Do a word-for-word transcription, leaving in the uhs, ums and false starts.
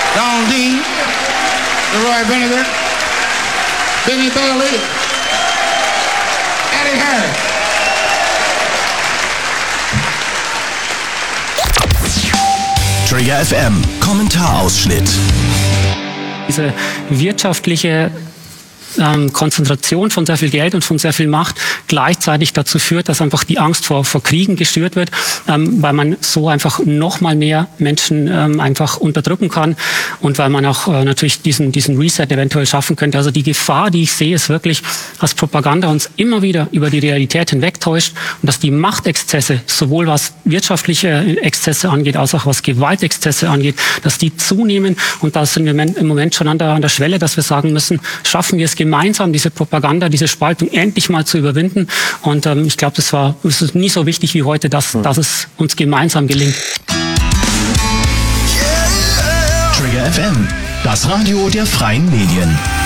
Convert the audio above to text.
Don Dean, Leroy Vinegar, Benny Bailey, Eddie Harris. Trigger F M, Kommentarausschnitt. Diese wirtschaftliche ähm, Konzentration von sehr viel Geld und von sehr viel Macht gleichzeitig dazu führt, dass einfach die Angst vor, vor Kriegen geschürt wird, ähm, weil man so einfach noch mal mehr Menschen ähm, einfach unterdrücken kann und weil man auch äh, natürlich diesen, diesen Reset eventuell schaffen könnte. Also die Gefahr, die ich sehe, ist wirklich, dass Propaganda uns immer wieder über die Realität hinwegtäuscht und dass die Machtexzesse, sowohl was wirtschaftliche Exzesse angeht, als auch was Gewaltexzesse angeht, dass die zunehmen. Und da sind wir im Moment schon an der, an der Schwelle, dass wir sagen müssen, schaffen wir es gemeinsam, diese Propaganda, diese Spaltung endlich mal zu überwinden. Und ähm, ich glaube, das war das ist nie so wichtig wie heute, dass, dass es uns gemeinsam gelingt. Trigger F M, das Radio der freien Medien.